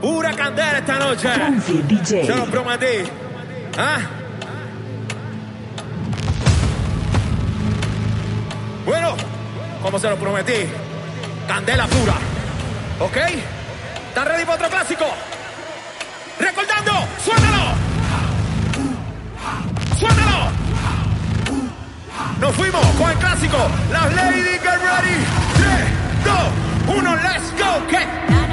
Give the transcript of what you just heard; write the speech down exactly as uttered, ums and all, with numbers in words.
Pura candela esta noche. Frankie D J. Se lo prometí. ¿Ah? Bueno, como se lo prometí, candela pura. ¿Ok? ¿Están ready para otro clásico? Recordando, suénalo. Suénalo. Nos fuimos con el clásico. Las ladies, get ready. tres, dos, uno, let's go. ¿Qué?